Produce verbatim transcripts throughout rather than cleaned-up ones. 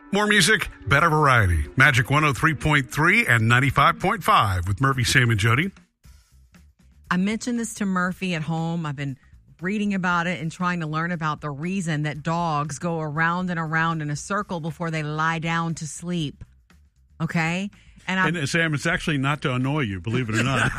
More music, better variety. Magic one oh three point three and ninety-five point five with Murphy, Sam, and Jody. I mentioned this to Murphy at home. I've been reading about it and trying to learn about the reason that dogs go around and around in a circle before they lie down to sleep. Okay? And, and uh, Sam, it's actually not to annoy you, believe it or not.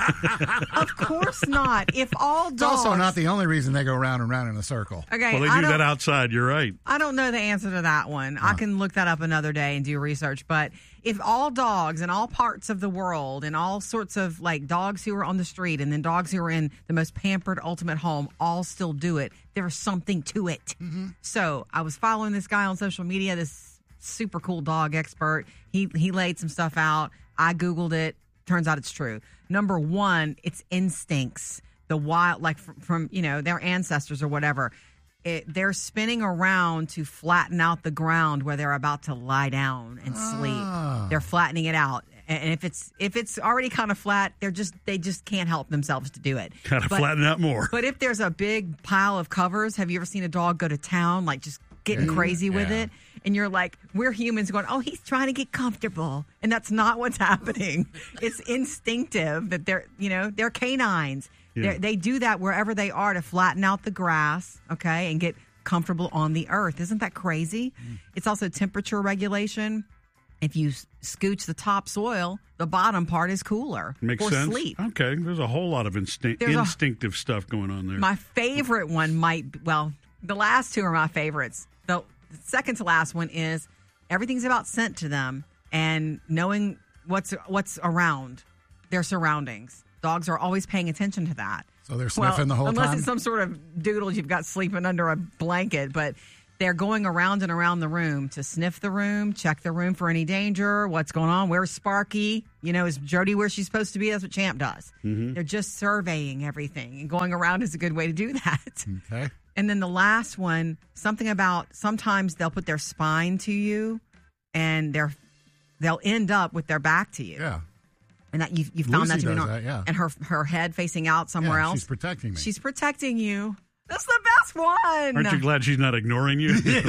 Of course not. If all dogs... It's also not the only reason they go round and round in a circle. Okay, well, they do that outside. You're right. I don't know the answer to that one. Huh. I can look that up another day and do research. But if all dogs in all parts of the world and all sorts of like dogs who are on the street and then dogs who are in the most pampered ultimate home all still do it, there's something to it. Mm-hmm. So I was following this guy on social media, this super cool dog expert. He he laid some stuff out. I Googled it. Turns out it's true. Number one, it's instincts. The wild, like from, from you know, their ancestors or whatever. It, they're spinning around to flatten out the ground where they're about to lie down and sleep. Ah. They're flattening it out. And if it's if it's already kind of flat, they're just they just can't help themselves to do it. Gotta flatten out more. But if there's a big pile of covers, have you ever seen a dog go to town, like just getting crazy with yeah. it? And you're like, we're humans going, oh, he's trying to get comfortable. And that's not what's happening. It's instinctive that they're, you know, they're canines. Yeah. They do that wherever they are to flatten out the grass, okay, and get comfortable on the earth. Isn't that crazy? Mm. It's also temperature regulation. If you scooch the topsoil, the bottom part is cooler Makes for sense. sleep. Okay, there's a whole lot of instinct, instinctive a, stuff going on there. My favorite one might be, well, the last two are my favorites. The second to last one is everything's about scent to them and knowing what's what's around their surroundings. Dogs are always paying attention to that. So they're sniffing well, the whole unless time? Unless it's some sort of doodle you've got sleeping under a blanket, but they're going around and around the room to sniff the room, check the room for any danger, what's going on, where's Sparky? You know, is Jody where she's supposed to be? That's what Champ does. Mm-hmm. They're just surveying everything, and going around is a good way to do that. Okay. And then the last one, something about sometimes they'll put their spine to you, and they're they'll end up with their back to you. Yeah. And that you you found Lucy that to be does normal. that, yeah. And her her head facing out somewhere yeah, else. She's protecting me. She's protecting you. That's the best one. Aren't you glad she's not ignoring you? She's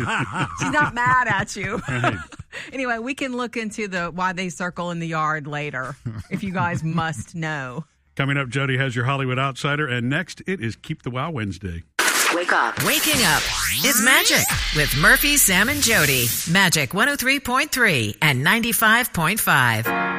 not mad at you. Right. Anyway, we can look into the why they circle in the yard later if you guys must know. Coming up, Jody has your Hollywood Outsider, and next it is Keep the Wow Wednesday. Wake up. Waking up is magic with Murphy, Sam, and Jody. Magic one oh three point three and ninety-five point five.